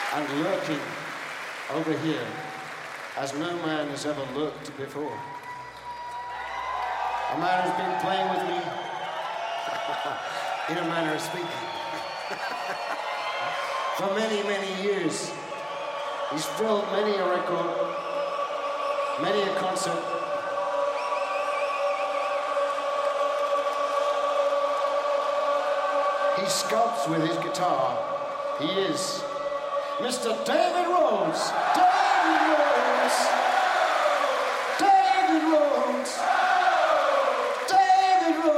and lurking over here as no man has ever lurked before. A man who's been playing with me in a manner of speaking for many, many years. He's filled many a record, many a concert. He sculpts with his guitar. He is Mr. David Rhodes. David Rhodes. David Rhodes.